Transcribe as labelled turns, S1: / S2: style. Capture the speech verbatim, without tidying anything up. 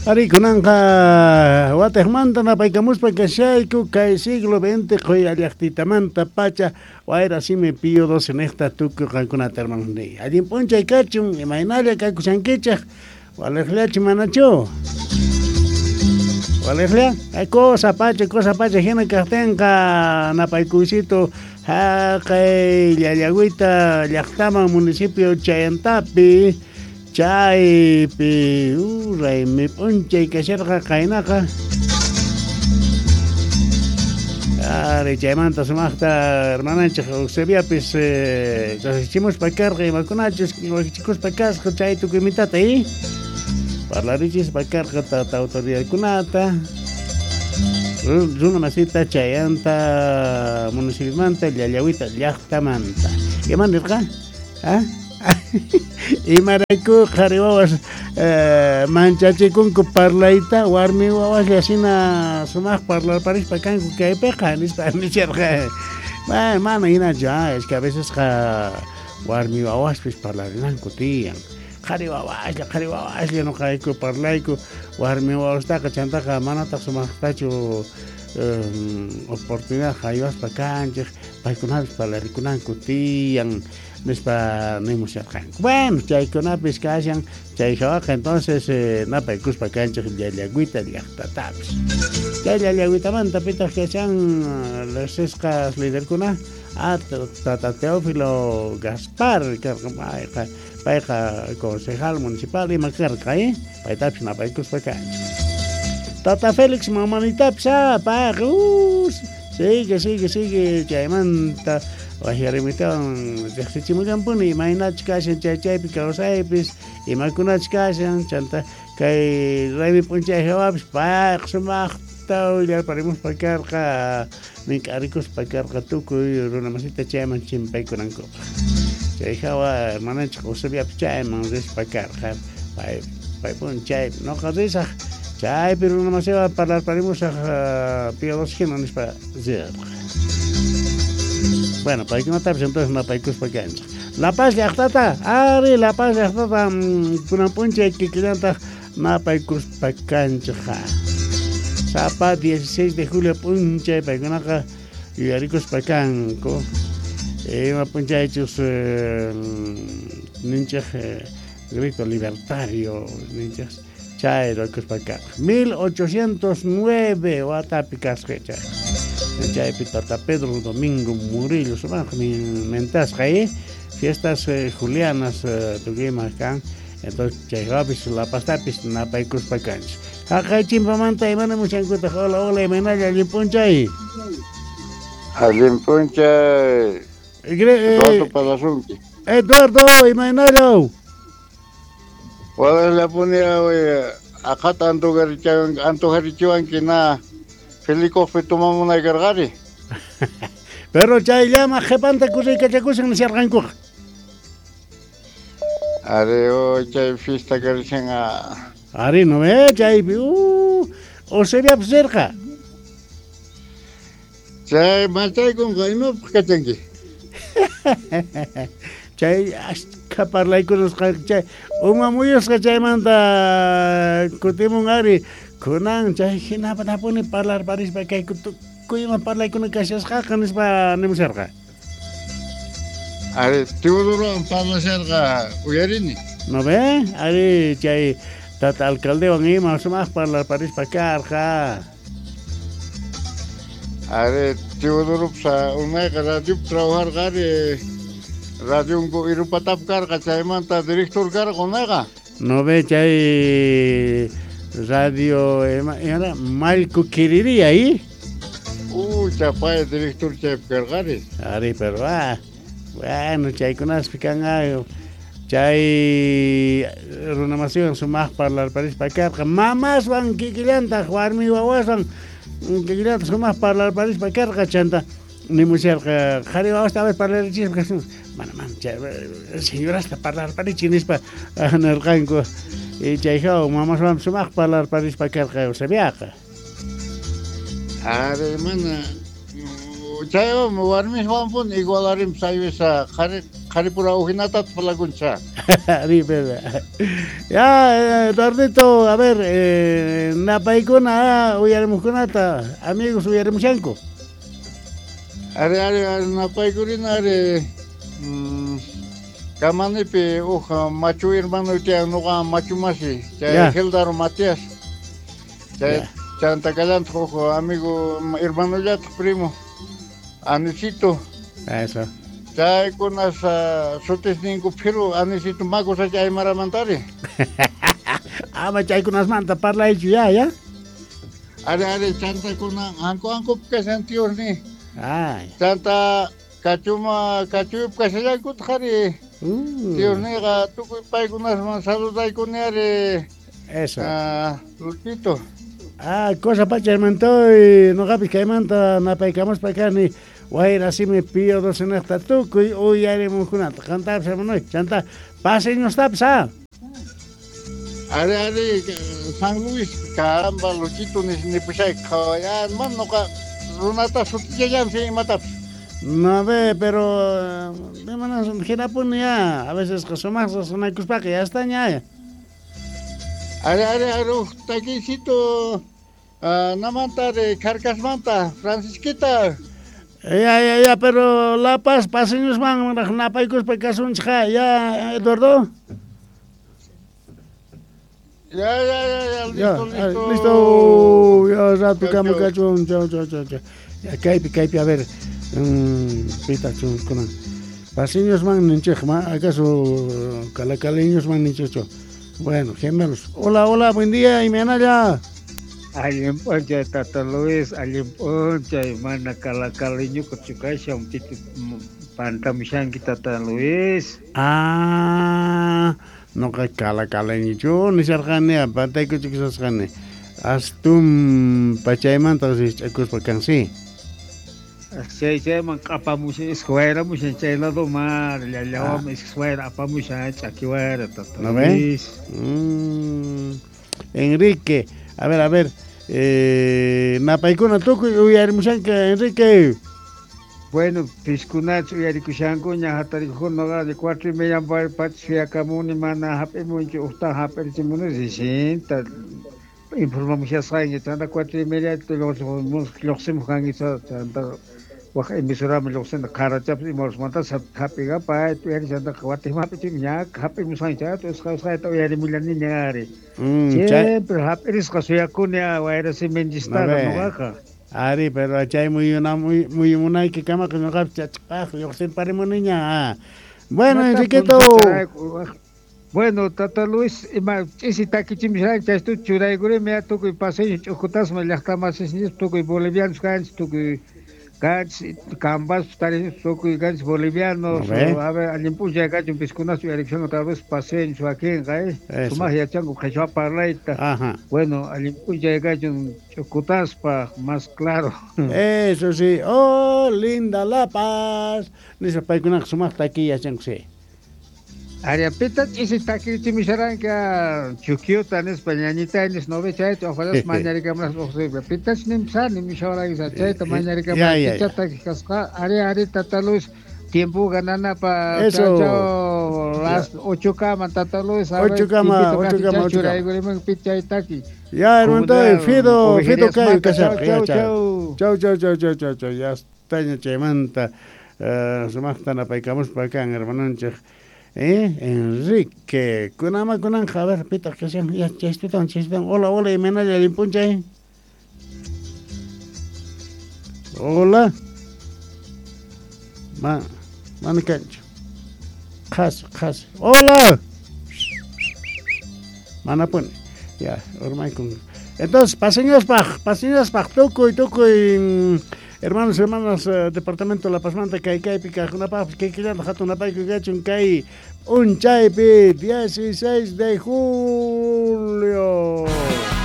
S1: Ari kunanqa wateqmanta napaykamuspa kashayku kay siglo veinte qoy allaqtitamanta pacha wayra simi Pío doce nesta tuku qankunata hermanos. Allin punchay kachun imaynalla kaykushankichaq waleqllachi manachu. Waleqlla ay cosa pacha cosa pacha hina kaqtinqa napaykuysito haqay llallagüita llaqtaman municipio Chayantapi chaypi uray mi p'unchay kasharqa qaynaqa ari chaymanta sumaqta hermananchik Eusebiapis kasichimuspa karqa imakunachus wakichikuspa kasqa chay tukuymitata y parlarichispa karqa tata autoridadkunata runa masita Chayanta municipimanta llallawita llaqtamanta imanirqa ha y marayku qhari wawas manchachikunku parlayta warmi wawas asina sumaq parlarparishpa kanku kaypiqa nispa nisharqa bueno mana hina ya es que a veces qa warmi wawaspis parlarinanku tiyan qhari wawaslla qhari wawaslla nuqayku parlayku warmi wawastaqa chantaqa manataq sumaqtachu um, oportunidad haywaspa kanchik paykunapis parlarikunanku tiyan nispa nimusharqanku. Bueno, chaykunapis kashan chayhawaqa entonces eh, napaykuspa kanchik llallagüita llaqtatapis. Chay llallagüitamanta pitaq kashan los esqas liderkuna a Tata Teófilo Gaspar karqa payqa concejal municipal ima karqa eh paytapis napaykuspa kanchik. Tata Félix mamanitapis ah payqa uh, sigue sigue sigue chaymanta wahirimitawan riqsichimullampuni imaynachus kashan chay chaypi kawsaypis imakunachus kashan chanta kay raymi p'unchay hawapis payqa sumaqta uyarparimuspa karqa mink'arikuspa karqa tukuy runa masita chayman chimpaykunankupaq chay hawa hermananchik Eusebiapis chayman rispa karqa pay paypun chay noqa risaq chaypi runa masiwa parlarparimusaq Pío doce nispa zirqa. Bueno, paykunatapis entonces napaykuspa kanchik. La Paz llaqtata, ari La Paz llaqtata kunan p'unchay kikillantaq napaykuspa kanchikqa. Sapa dieciséis de julio p'unchay paykunaqa yuyarikuspa kanku. Ima p'unchaychus ninchaq grito libertario ninchaq chay raykuspa kanku. mil ochocientos nueve watapi kasqa chay. Chaypi Tata Pedro Domingo Murillo sumaq mentasqa ahí fiestas eh, julianas eh, tukima kan entonces chayrapis La Paztapis napaykuspa kanchik haqay chimpamanta imana mushankuta hola hola imanalla allin p'unchay
S2: allin p'unchay Eduardo Palasunki
S1: Eduardo imanalla
S2: walas lapunia aqata antojarichiwan antojarichiwanki na Felicofe tomamuna gargari.
S1: Pero chay llama jepanta kusi kachakusan nisarqankuqa.
S2: Are o chay fiesta garichan a
S1: Are no ve chay uh o sería cerca.
S2: Chay machay con gaimo kachanki.
S1: Chay kaparlay kunos chay uma muyos chay manta kutimun ari kunan chay hina panapuni parlar paris pa kay kuyma parlay kunan kashasqa kanispa nimusarqa.
S2: Are Teodoro parlasarqa uyarini.
S1: No ve? Are chay tata alcalde wan ima sumaq parlar paris pa karqa.
S2: Are Teodoro sa unay radio trabajar gari radio ungo irupatap karqa chaymanta director karqa unayqa.
S1: No ve chay radio era Malco Quiriría ahí.
S2: Uh, chapay director chap cargari.
S1: Ari pero ah, bueno, chay kunas picangayo. Chay runamación sumaq parlar paris pakarqa. Mamas van kikillanta warmi wawas van kikillanta sumaq parlar paris pakarqa chanta. Ni musharqa qhari wawas tabes parlar chispa. Mana man, señoras pa parlar paris chinispa narqanku. Y chayhaw mamas vam sumaq parlar paris pa karqa Eusebiaqa.
S2: Are mana chayo warmis wampun igualarim saywisa qhari Jaripura ujinatat palaguncha.
S1: Ya, Eduardito, a ver, eh, napaikuna uyarimukunata, amigos uyarimushanko.
S2: Are are napaikurin are mm, kamanipi uja machu hermano tia nuga machu masi. Ya Heldaro Matías. Ya Santa Calante ojo amigo hermano ya tu primo. Anisito.
S1: Eso.
S2: Ya con las sotes ningu pero anisito magos allá en Maramantari.
S1: Ah, machay con las mantas parla hecho ya, ya.
S2: Are are Santa con anco anco que sentió ni.
S1: Ay.
S2: Santa Cachuma Cachup Casella Kuthari. Dios nega tu pai con las manos saludos con are.
S1: Eso.
S2: Ah, Lupito.
S1: Ah, cosa pacha hermanto y no capis que manta na paicamos pa carni. Guay, así me pillo dos en esta tuco y hoy haremos con una cantar se no chanta. Pasen no está psa.
S2: Are are San Luis caramba Luchito ni ni pushay ya man no ka runata sutilla ya se mata.
S1: No ve, pero de manas gira ponía a veces que son más son hay cuspa que ya están ya.
S2: Are are are taquisito namanta de Carcas Manta Francisquita.
S1: Ya ya ya, pero La Paz paseños van na paicos pa casun cha ya Eduardo.
S2: Ya ya ya ya listo
S1: Ya,
S2: listo.
S1: listo. Ya rato camo cachón. Chao chao chao chao. Ya caipi caipi a ver. Mm, pita chun con. Paseños van ninche ma acaso calacaleños van ninche. Bueno, gemelos. Hola, hola, buen día y me ya.
S3: Alim poncha Tata Luis, alim poncha mana calacaleño kecukai siam titu pantam shangi Tata Luis.
S1: Ah, no que calacaleño yo ni sargane apa tai kucuk sargane. Astum pachaiman entonces ekus pakansi.
S3: Saya saya mengkapamus eskuera mus encela do mar, la la mus eskuera apamus chakiwera Tata Luis.
S1: Mm. Enrique, a ver, a ver. Eh, napaikuna tuku uyarimushanka Enrique.
S3: Bueno, piskunach uyarikushanku nya hatari noga de cuatro y media para patria kamuni mana hape mucho usta hape chimuno sisinta informamos ya saben tanda cuatro y media los los se mujan isa tanda wah emisora me los senda karachap y mos montas hape ga pa tu yari tanda cuatro hape chimnya hape musan cha tu ska ska to yari milani nyari. Siempre hape es kasuya kunya wa era se menjista no ga.
S1: Ari, pero achay muy una muy muy una que cama que no gap chachpa, yo sé para niña. Bueno, Enriqueto.
S3: Bueno, Tata Luis, ese taki chimsha, ya estoy churai gure me to que pasé chukutas me las camas es to que bolivianos cans to que cans cambas tare to que cans bolivianos, a ver, al impulso ya gacho piscunas su elección otra vez pasé en su aquí, ¿eh? Toma ya chango que yo parlaita.
S1: Ajá.
S3: Bueno, al impulso ya gacho chukutas pa más claro.
S1: Eso sí. Oh, linda La Paz. Ni se pa kuna suma taki ya chango sí.
S3: Aria pita isi taki chimisharan ka chukio tan españanita en es nove chay to falas mañari ka mas oxe pita nim sa nim shawara isa chay to mañari ka mas chata ki kaska aria aria Tata Luis tiempo ganana pa chao las ocho cama Tata Luis
S1: ocho cama ocho cama ocho
S3: cama gure pita taki
S1: ya hermano Fido Fido kai ka chao chao chao chao chao chao chao ya está ya chemanta suma tana pa ikamos pa kan hermano che. Eh, Enrique, kunama kunan jaber pita que sean ya chispiton chispiton. Hola, hola, y mena ya limpuncha. Hola. Ma, man cancho. Cas, cas. Hola. Mana pone. Ya, ormai con. Entonces, paseños paj, paseños paj, toco y toco y hermanos, hermanas, uh, departamento La Paz Manta, que hay que picar una paz, que hay que dejar una paz, que hay que hay un chaipi, dieciséis de julio.